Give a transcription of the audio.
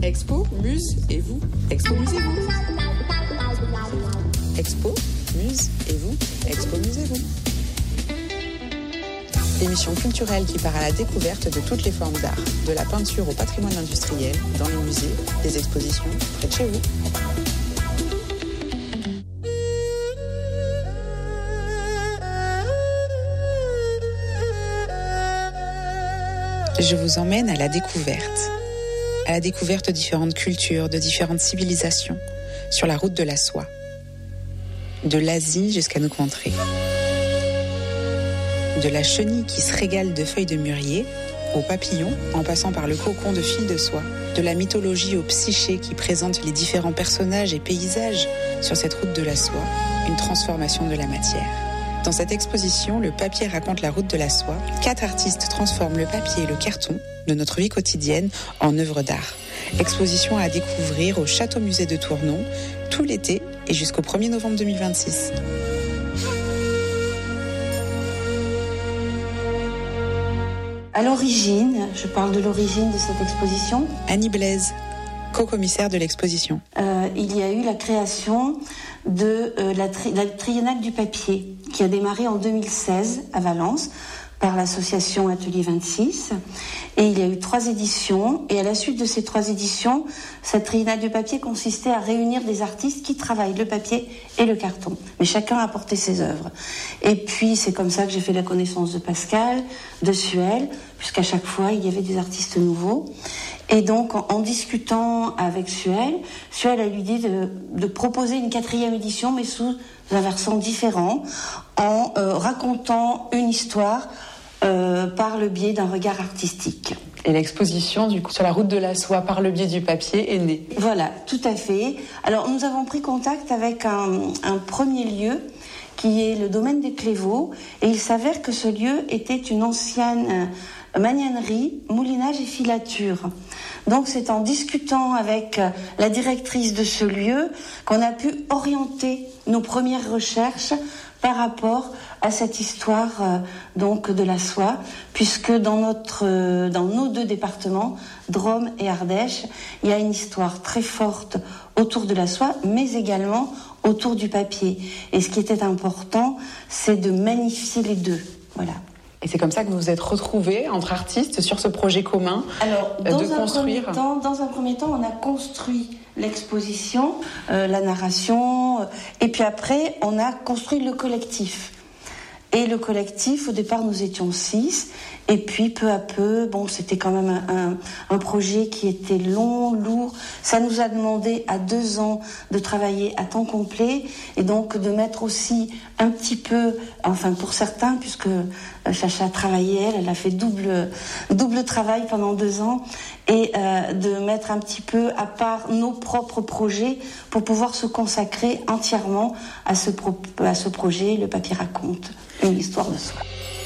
Expo, Muse et vous. Expo, musez-vous. Expo, Muse et vous. Expo, musez-vous. Émission culturelle qui part à la découverte de toutes les formes d'art, de la peinture au patrimoine industriel, dans les musées, les expositions, près de chez vous. Je vous emmène à la découverte de différentes cultures, de différentes civilisations, sur la route de la soie, de l'Asie jusqu'à nos contrées. De la chenille qui se régale de feuilles de mûrier, au papillon, en passant par le cocon de fil de soie, de la mythologie au psyché qui présente les différents personnages et paysages sur cette route de la soie, une transformation de la matière. Dans cette exposition, le papier raconte la route de la soie. 4 artistes transforment le papier et le carton de notre vie quotidienne en œuvres d'art. Exposition à découvrir au Château-Musée de Tournon, tout l'été et jusqu'au 1er novembre 2026. À l'origine, je parle de l'origine de cette exposition. Annie Blaise, co-commissaire de l'exposition. Il y a eu la création de la triennale du papier qui a démarré en 2016 à Valence par l'association Atelier 26. Et il y a eu 3 éditions. Et à la suite de ces 3 éditions, cette triennale du papier consistait à réunir des artistes qui travaillent le papier et le carton. Mais chacun a apporté ses œuvres. Et puis, c'est comme ça que j'ai fait la connaissance de Pascal, de Suel, puisqu'à chaque fois, il y avait des artistes nouveaux. Et donc, en discutant avec Suel a eu l'idée de proposer une 4e édition, mais sous un versant différent, en racontant une histoire par le biais d'un regard artistique. Et l'exposition, du coup, sur la route de la soie par le biais du papier est née. Voilà, tout à fait. Alors, nous avons pris contact avec un premier lieu qui est le domaine des Clévaux. Et il s'avère que ce lieu était une ancienne magnanerie, moulinage et filature. Donc, c'est en discutant avec la directrice de ce lieu qu'on a pu orienter nos premières recherches par rapport à cette histoire donc de la soie, puisque dans nos 2 départements, Drôme et Ardèche, il y a une histoire très forte autour de la soie, mais également autour du papier. Et ce qui était important, c'est de magnifier les 2. Voilà. Et c'est comme ça que vous vous êtes retrouvés entre artistes sur ce projet commun. Alors, dans un premier temps, on a construit l'exposition, la narration, et puis après, on a construit le collectif. Et le collectif, au départ, nous étions 6, et puis peu à peu, c'était quand même un projet qui était long, lourd. Ça nous a demandé à 2 ans de travailler à temps complet, et donc de mettre aussi un petit peu, enfin pour certains, puisque Chacha travaillait, elle a fait double travail pendant 2 ans, et de mettre un petit peu à part nos propres projets pour pouvoir se consacrer entièrement à ce projet, Le Papier raconte une histoire de soi.